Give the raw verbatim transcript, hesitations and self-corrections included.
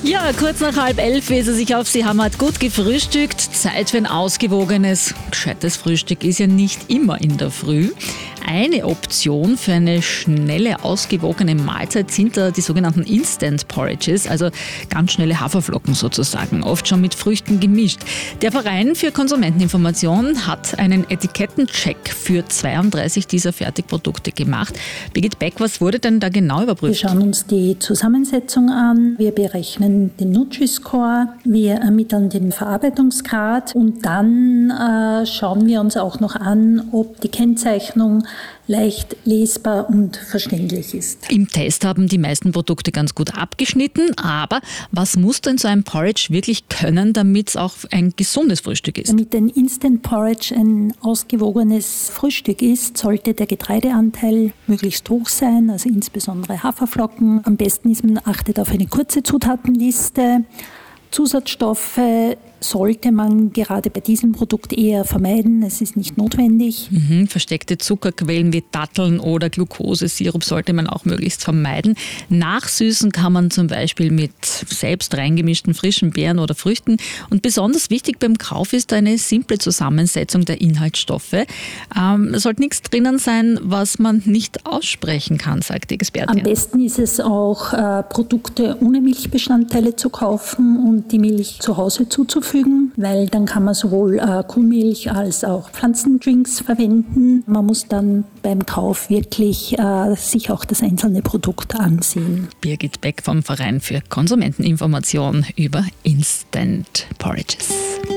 Ja, kurz nach halb elf, wie sie sich auf sie haben, hat gut gefrühstückt. Zeit für ein ausgewogenes, gescheites Frühstück ist ja nicht immer in der Früh. Eine Option für eine schnelle, ausgewogene Mahlzeit sind da die sogenannten Instant Porridges, also ganz schnelle Haferflocken sozusagen, oft schon mit Früchten gemischt. Der Verein für Konsumenteninformation hat einen Etikettencheck für zweiunddreißig dieser Fertigprodukte gemacht. Birgit Beck, was wurde denn da genau überprüft? Wir schauen uns die Zusammensetzung an, wir berechnen den Nutri-Score, wir ermitteln den Verarbeitungsgrad und dann äh, schauen wir uns auch noch an, ob die Kennzeichnung leicht lesbar und verständlich ist. Im Test haben die meisten Produkte ganz gut abgeschnitten, aber was muss denn so ein Porridge wirklich können, damit es auch ein gesundes Frühstück ist? Damit ein Instant Porridge ein ausgewogenes Frühstück ist, sollte der Getreideanteil möglichst hoch sein, also insbesondere Haferflocken. Am besten ist, man achtet auf eine kurze Zutatenliste. Zusatzstoffe sollte man gerade bei diesem Produkt eher vermeiden. Es ist nicht notwendig. Mhm, versteckte Zuckerquellen wie Datteln oder Glukosesirup sollte man auch möglichst vermeiden. Nachsüßen kann man zum Beispiel mit selbst reingemischten frischen Beeren oder Früchten. Und besonders wichtig beim Kauf ist eine simple Zusammensetzung der Inhaltsstoffe. Ähm, es sollte nichts drinnen sein, was man nicht aussprechen kann, sagt die Expertin. Am besten ist es auch, äh, Produkte ohne Milchbestandteile zu kaufen und die Milch zu Hause zuzufügen, weil dann kann man sowohl äh, Kuhmilch als auch Pflanzendrinks verwenden. Man muss dann beim Kauf wirklich äh, sich auch das einzelne Produkt ansehen. Birgit Beck vom Verein für Konsumenteninformation über Instant Porridges.